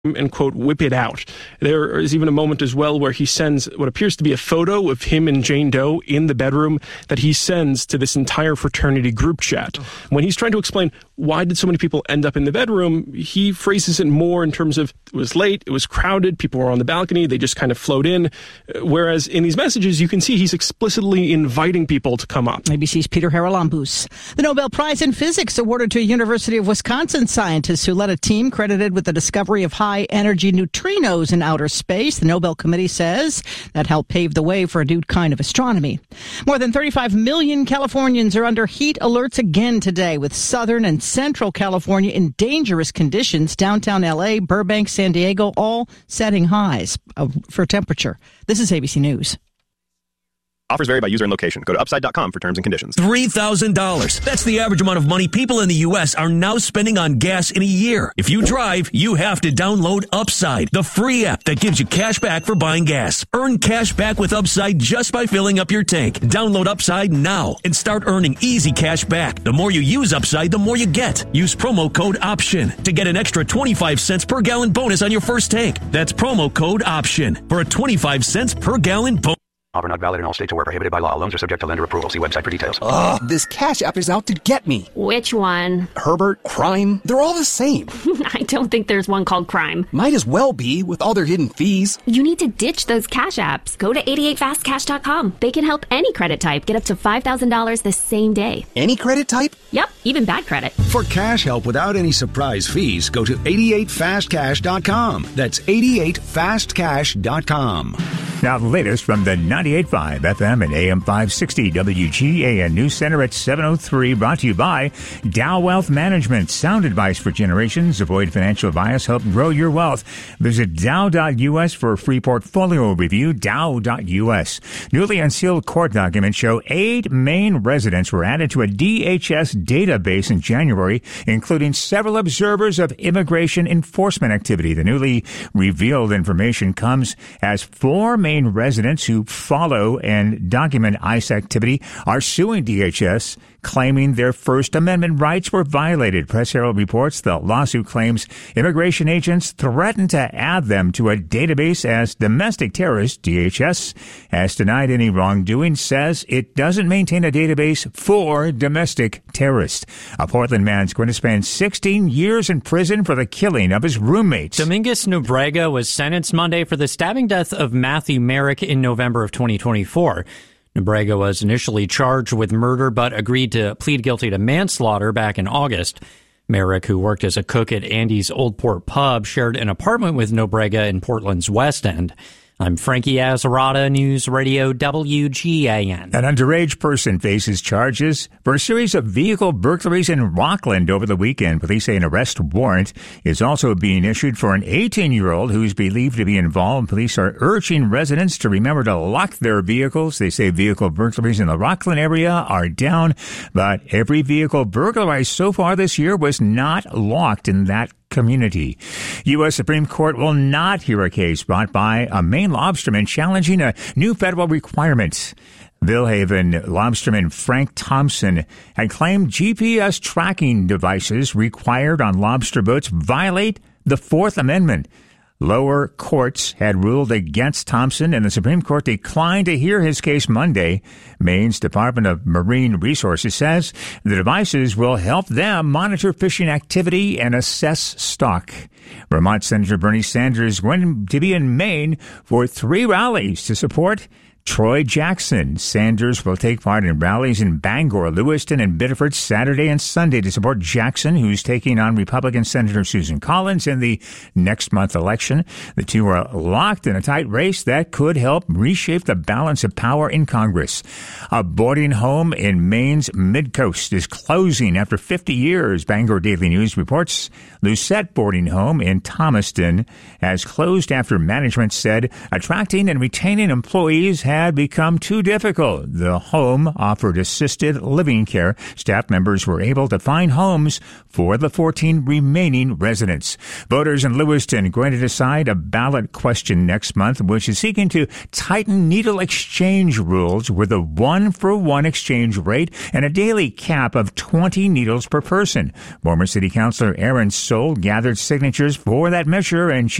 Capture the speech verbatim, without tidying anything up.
and, quote, whip it out. There is even a moment as well where he sends what appears to be a photo of him and Jane Doe in the bedroom that he sends to this entire fraternity group chat. When he's trying to explain why did so many people end up in the bedroom, he phrases it more in terms of it was late, it was crowded, people were on the balcony, they just kind of flowed in. Whereas in these messages, you can see he's explicitly inviting people to come up. A B C's Peter Haralambous. The Nobel Prize in Physics awarded to a University of Wisconsin scientists who led a team credited with the discovery of high high-energy neutrinos in outer space. The Nobel Committee says that helped pave the way for a new kind of astronomy. More than thirty-five million Californians are under heat alerts again today, with Southern and Central California in dangerous conditions. Downtown L A, Burbank, San Diego, all setting highs for temperature. This is A B C News. Offers vary by user and location. Go to upside dot com for terms and conditions. three thousand dollars. That's the average amount of money people in the U S are now spending on gas in a year. If you drive, you have to download Upside, the free app that gives you cash back for buying gas. Earn cash back with Upside just by filling up your tank. Download Upside now and start earning easy cash back. The more you use Upside, the more you get. Use promo code OPTION to get an extra twenty-five cents per gallon bonus on your first tank. That's promo code OPTION for a twenty-five cents per gallon bonus. Offer not valid in all states or where prohibited by law. Loans are subject to lender approval. See website for details. Ugh, this Cash App is out to get me. Which one? Herbert, Crime, they're all the same. I don't think there's one called Crime. Might as well be, with all their hidden fees. You need to ditch those Cash Apps. Go to eighty-eight fast cash dot com. They can help any credit type get up to five thousand dollars the same day. Any credit type? Yep, even bad credit. For cash help without any surprise fees, go to eighty-eight fast cash dot com. That's eighty-eight fast cash dot com. Now the latest from the ninety-eight point five F M and A M five sixty W G A N News Center at seven oh three, brought to you by Dow Wealth Management. Sound advice for generations. Avoid financial bias. Help grow your wealth. Visit Dow dot U S for a free portfolio review. Dow dot U S. Newly unsealed court documents show eight Maine residents were added to a D H S database in January, including several observers of immigration enforcement activity. The newly revealed information comes as four Maine residents who follow and document ICE activity are suing D H S, claiming their First Amendment rights were violated. Press Herald reports the lawsuit claims immigration agents threatened to add them to a database as domestic terrorists. D H S has denied any wrongdoing, says it doesn't maintain a database for domestic terrorists. A Portland man's going to spend sixteen years in prison for the killing of his roommates. Dominguez Nobrega was sentenced Monday for the stabbing death of Matthew Merrick in November of twenty twenty-four. Nobrega was initially charged with murder but agreed to plead guilty to manslaughter back in August. Merrick, who worked as a cook at Andy's Old Port Pub, shared an apartment with Nobrega in Portland's West End. I'm Frankie Azarada, News Radio W G A N. An underage person faces charges for a series of vehicle burglaries in Rockland over the weekend. Police say an arrest warrant is also being issued for an eighteen-year-old who's believed to be involved. Police are urging residents to remember to lock their vehicles. They say vehicle burglaries in the Rockland area are down, but every vehicle burglarized so far this year was not locked in that community. U S Supreme Court will not hear a case brought by a Maine lobsterman challenging a new federal requirement. Villehaven lobsterman Frank Thompson had claimed G P S tracking devices required on lobster boats violate the Fourth Amendment. Lower courts had ruled against Thompson, and the Supreme Court declined to hear his case Monday. Maine's Department of Marine Resources says the devices will help them monitor fishing activity and assess stock. Vermont Senator Bernie Sanders is going to be in Maine for three rallies to support Troy Jackson. Sanders will take part in rallies in Bangor, Lewiston, and Biddeford Saturday and Sunday to support Jackson, who's taking on Republican Senator Susan Collins in the next month election. The two are locked in a tight race that could help reshape the balance of power in Congress. A boarding home in Maine's Mid-Coast is closing after fifty years. Bangor Daily News reports Lucette Boarding Home in Thomaston has closed after management said attracting and retaining employees had become too difficult. The home offered assisted living care. Staff members were able to find homes for the fourteen remaining residents. Voters in Lewiston going to decide a ballot question next month, which is seeking to tighten needle exchange rules with a one-for-one exchange rate and a daily cap of twenty needles per person. Former City Councilor Erin Soule gathered signatures for that measure, and she